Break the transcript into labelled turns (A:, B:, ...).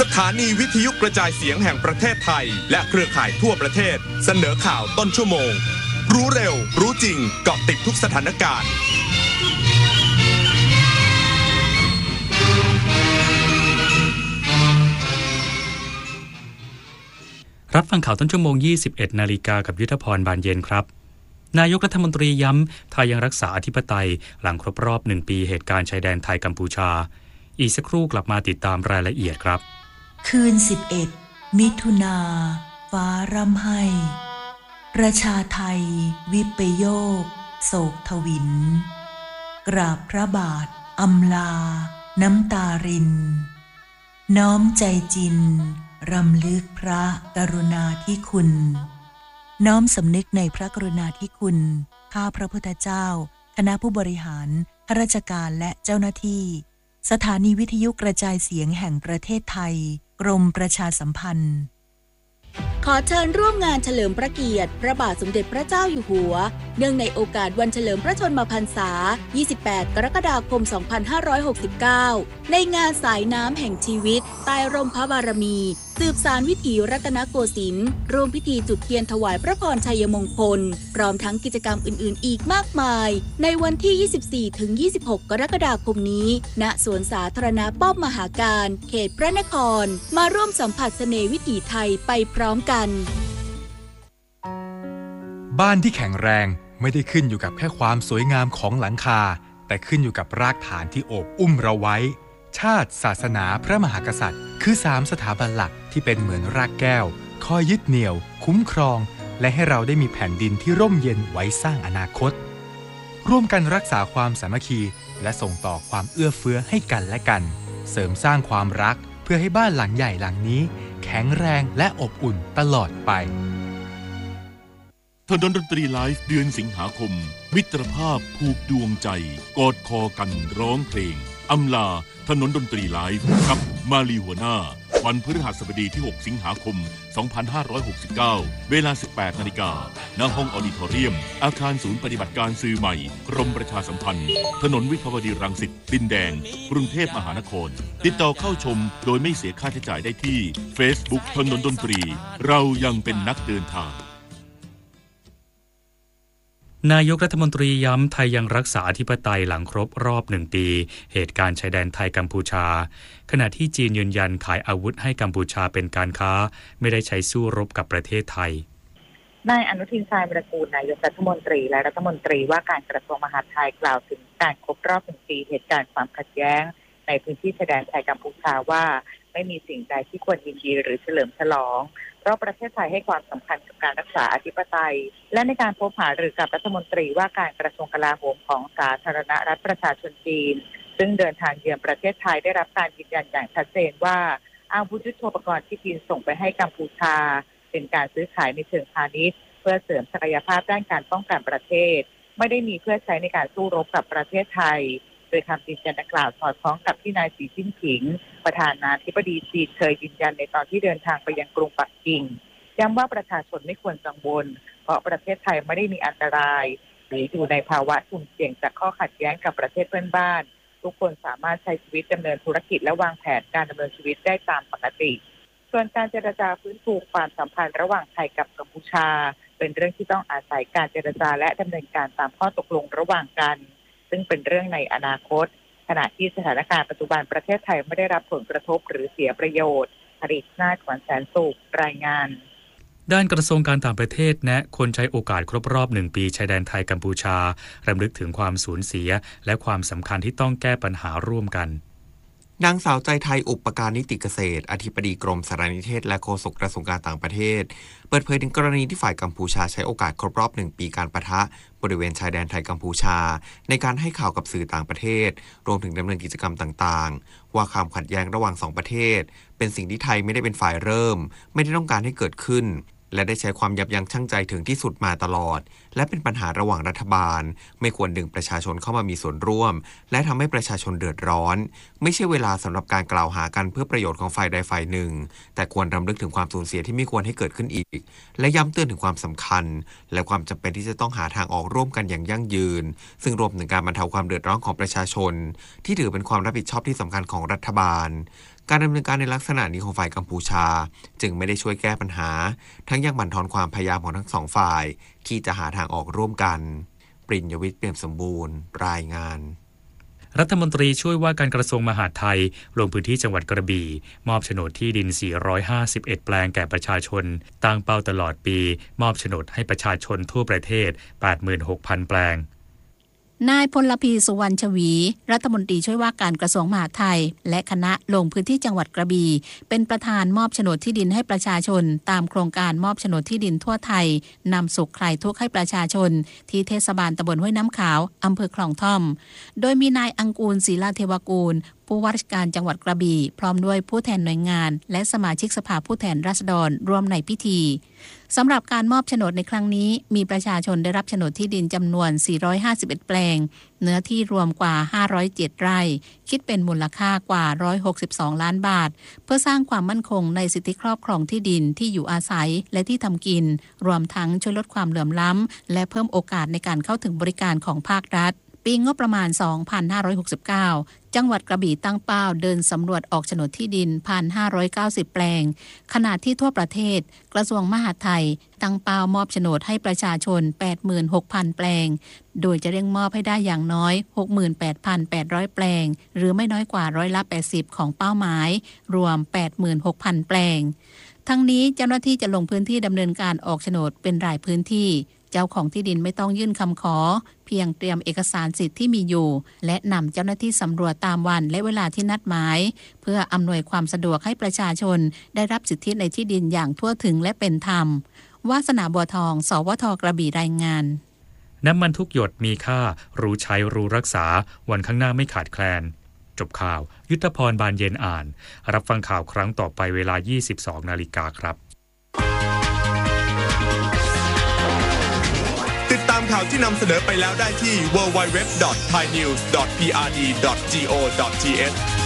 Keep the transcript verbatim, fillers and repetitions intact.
A: สถานีวิทยุกระจายเสียงแห่งประเทศไทยและเครือข่ายทั่วประเทศเสนอข่าวต้นชั่วโมงรู้เร็วรู้จริงเกาะติดทุกสถานการณ์
B: รับฟังข่าวต้นชั่วโมง ยี่สิบเอ็ด นาฬิกากับยุทธพรบานเย็นครับนายกรัฐมนตรีย้ำไทยยังรักษาอธิปไตยหลังครบรอบหนึ่งปีเหตุการณ์ชายแดนไทยกัมพูชาอีกสักครู่กลับมาติดตามรายละเอียดครับ
C: คืนสิบเอ็ดมิถุนาฟ้าร่ำไห้ประชาไทยวิปโยคโศกทวินกราบพระบาทอำลาน้ำตารินน้อมใจจินรำลึกพระกรุณาธิคุณน้อมสำนึกในพระกรุณาธิคุณข้าพระพุทธเจ้าคณะผู้บริหารข้าราชการและเจ้าหน้าที่สถานีวิทยุกระจายเสียงแห่งประเทศไทยกรมประชาสัมพันธ์
D: ขอเชิญร่วมงานเฉลิมพระเกียรติพระบาทสมเด็จพระเจ้าอยู่หัวเนื่องในโอกาสวันเฉลิมพระชนมพรรษายี่สิบแปดกรกฎาคมสองพันห้าร้อยหกสิบเก้าในงานสายน้ำแห่งชีวิตใต้ร่มพระบารมีสืบสานวิถีรัตนโกสินทร์ร่วมพิธีจุดเทียนถวายพระพรชัยมงคลพร้อมทั้งกิจกรรมอื่นๆอีกมากมายในวันที่ ยี่สิบสี่ถึงยี่สิบหก กรกฎาคมนี้ณสวนสาธารณะป้อมมหาการเขตพระนครมาร่วมสัมผัสเสน่ห์วิถีไทยไปพร้อมกัน
E: บ้านที่แข็งแรงไม่ได้ขึ้นอยู่กับแค่ความสวยงามของหลังคาแต่ขึ้นอยู่กับรากฐานที่โอบอุ้มเราไว้ชาติศาสนาพระมหากษัตริย์คือสามสถาบันหลักที่เป็นเหมือนรากแก้วคอยยึดเหนี่ยวคุ้มครองและให้เราได้มีแผ่นดินที่ร่มเย็นไว้สร้างอนาคตร่วมกันรักษาความสามัคคีและส่งต่อความเอื้อเฟื้อให้กันและกันเสริมสร้างความรักเพื่อให้บ้านหลังใหญ่หลังนี้แข็งแรงและอบอุ่นตลอดไป
F: ถนนดนตรีไลฟ์เดือนสิงหาคมมิตรภาพผูกดวงใจกอดคอกันร้องเพลงอำลาถนนดนตรีไลฟ์กับมาลีหัวหน้าวันพฤหัสบดีที่หกสิงหาคมสองพันห้าร้อยหกสิบเก้าเวลา สิบแปดนาฬิกา ณ ห้องออดิทอเรียมอาคารศูนย์ปฏิบัติการสื่อใหม่กรมประชาสัมพันธ์ถนนวิภาวดีรังสิตดินแดงกรุงเทพมหานครติดต่อเข้าชมโดยไม่เสียค่าใช้จ่ายได้ที่ Facebook ถนนดนตรีเรายังเป็นนักเดินทาง
B: นายกรัฐมนตรีย้ำไทยยังรักษาอธิปไตยหลังครบรอบหนึ่งปีเหตุการณ์ชายแดนไทยกัมพูชาขณะที่จีนยืนยันขายอาวุธให้กัมพูชาเป็นการค้าไม่ได้ใช้สู้รบกับประเทศไทย
G: นายอนุทินชาญวิรากูลนายกรัฐมนตรีและรัฐมนตรีว่าการกระทรวงมหาดไทยกล่าวถึงการครบรอบหนึ่งปีเหตุการณ์ความขัดแย้งในพื้นที่ชายแดนไทยกัมพูชาว่าไม่มีสิ่งใดที่ควรยินดีหรือเฉลิมฉลองเพราะประเทศไทยให้ความสำคัญกับการรักษาอธิปไตยและในการพบหารือกับรัฐมนตรีว่าการกระทรวงกลาโหมของสาธารณรัฐประชาชนจีนซึ่งเดินทางเยือนประเทศไทยได้รับการยืนยันอย่างชัดเจนว่าอาวุธยุทโธปกรณ์ที่จีนส่งไปให้กัมพูชาเป็นการซื้อขายในเชิงพาณิชย์เพื่อเสริมศักยภาพด้านการป้องกันประเทศไม่ได้มีเพื่อใช้ในการสู้รบกับประเทศไทยโดยคำยืนยันดังกล่าวสอดคล้องกับที่นายสีจิ้นผิงประธานาธิบดีจีนเคยยืนยันในตอนที่เดินทางไปยังกรุงปักกิ่งย้ำว่าประชาชนไม่ควรกังวลเพราะประเทศไทยไม่ได้มีอันตรายหรืออยู่ในภาวะสุ่มเสี่ยงจากข้อขัดแย้งกับประเทศเพื่อนบ้านทุกคนสามารถใช้ชีวิตดำเนินธุรกิจและวางแผนการดำเนินชีวิตได้ตามปกติส่วนการเจรจาฟื้นฟูความสัมพันธ์ระหว่างไทยกับกัมพูชาเป็นเรื่องที่ต้องอาศัยการเจรจาและดำเนินการตามข้อตกลงระหว่างกันซึ่งเป็นเรื่องในอนาคตขณะที่สถานการณ์ปัจจุบันประเทศไทยไม่ได้รับผลกระทบหรือเสียประโยชน์ผลิตหน้าขวัญแสนสุขรายงาน
B: ด้านกระทรวงการต่างประเทศแนะคนใช้โอกาสครบรอบหนึ่งปีชายแดนไทยกัมพูชารำลึกถึงความสูญเสียและความสำคัญที่ต้องแก้ปัญหาร่วมกัน
H: นางสาวใจไทยอุปการนิติเกษตรอธิบดีกรมสารนิเทศและโฆษกกระทรวงการต่างประเทศเปิดเผยถึงกรณีที่ฝ่ายกัมพูชาใช้โอกาสครบรอบหนึ่งปีการปะทะบริเวณชายแดนไทยกัมพูชาในการให้ข่าวกับสื่อต่างประเทศรวมถึงดำเนินกิจกรรมต่างๆว่าความขัดแย้งระหว่างสองประเทศเป็นสิ่งที่ไทยไม่ได้เป็นฝ่ายเริ่มไม่ได้ต้องการให้เกิดขึ้นและได้ใช้ความยับยั้งชั่งใจถึงที่สุดมาตลอดและเป็นปัญหาระหว่างรัฐบาลไม่ควรดึงประชาชนเข้ามามีส่วนร่วมและทำให้ประชาชนเดือดร้อนไม่ใช่เวลาสำหรับการกล่าวหากันเพื่อประโยชน์ของฝ่ายใดฝ่ายหนึ่งแต่ควรรำลึกถึงความสูญเสียที่ไม่ควรให้เกิดขึ้นอีกและย้ำเตือนถึงความสำคัญและความจำเป็นที่จะต้องหาทางออกร่วมกันอย่างยั่งยืนซึ่งรวมถึงการบรรเทาความเดือดร้อนของประชาชนที่ถือเป็นความรับผิดชอบที่สำคัญของรัฐบาลการดำเนินการในลักษณะนี้ของฝ่ายกัมพูชาจึงไม่ได้ช่วยแก้ปัญหาทั้งยังบั่นทอนความพยายามของทั้งสองฝ่ายที่จะหาทางออกร่วมกันปริญญวิทย์เปี่ยมสมบูรณ์รายงาน
B: รัฐมนตรีช่วยว่าการกระทรวงมหาดไทยลงพื้นที่จังหวัดกระบี่มอบโฉนดที่ดินสี่ร้อยห้าสิบเอ็ดแปลงแก่ประชาชนตั้งเป้าตลอดปีมอบโฉนดให้ประชาชนทั่วประเทศ แปดหมื่นหกพัน แปลง
I: นายพลพีสุวรรณชวีรัฐมนตรีช่วยว่าการกระทรวงมหาดไทยและคณะลงพื้นที่จังหวัดกระบี่เป็นประธานมอบโฉนดที่ดินให้ประชาชนตามโครงการมอบโฉนดที่ดินทั่วไทยนำสุขคลายทุกข์ให้ประชาชนที่เทศบาลตำบลห้วยน้ำขาวอำเภอคลองท่อมโดยมีนายอังกูลศรีลาเทวกูลผู้ว่าราชการจังหวัดกระบี่พร้อมด้วยผู้แทนหน่วยงานและสมาชิกสภาผู้แทนราษฎรร่วมในพิธีสำหรับการมอบโฉนดในครั้งนี้มีประชาชนได้รับโฉนดที่ดินจำนวนสี่ร้อยห้าสิบเอ็ดแปลงเนื้อที่รวมกว่าห้าร้อยเจ็ดไร่คิดเป็นมูลค่ากว่าหนึ่งร้อยหกสิบสองล้านบาทเพื่อสร้างความมั่นคงในสิทธิครอบครองที่ดินที่อยู่อาศัยและที่ทำกินรวมทั้งช่วยลดความเหลื่อมล้ำและเพิ่มโอกาสในการเข้าถึงบริการของภาครัฐปีงบประมาณ สองพันห้าร้อยหกสิบเก้า จังหวัดกระบี่ตั้งเป้าเดินสำรวจออกโฉนดที่ดิน หนึ่งพันห้าร้อยเก้าสิบ แปลงขณะที่ทั่วประเทศกระทรวงมหาดไทยตั้งเป้ามอบโฉนดให้ประชาชน แปดหมื่นหกพัน แปลงโดยจะเร่งมอบให้ได้อย่างน้อย หกหมื่นแปดพันแปดร้อย แปลงหรือไม่น้อยกว่าร้อยละแปดสิบของเป้าหมายรวม แปดหมื่นหกพัน แปลงทั้งนี้เจ้าหน้าที่จะลงพื้นที่ดำเนินการออกโฉนดเป็นรายพื้นที่เจ้าของที่ดินไม่ต้องยื่นคำขอเพียงเตรียมเอกสารสิทธิ์ที่มีอยู่และนำเจ้าหน้าที่สำรวจตามวันและเวลาที่นัดหมายเพื่ออำนวยความสะดวกให้ประชาชนได้รับสิทธิในที่ดินอย่างทั่วถึงและเป็นธรรมวาสนาบัวทองสวทกระบี่รายงาน
B: น้ำมันทุกหยดมีค่ารู้ใช้รู้รักษาวันข้างหน้าไม่ขาดแคลนจบข่าวยุทธพรบานเย็นอ่านรับฟังข่าวครั้งต่อไปเวลา ยี่สิบสองนาฬิกาครับ
A: ติดตามข่าวที่นำเสนอไปแล้วได้ที่ ดับเบิลยู ดับเบิลยู ดับเบิลยู ดอท ไทยนิวส์ ดอท พี อาร์ ดี ดอท จี โอ ดอท ที เอช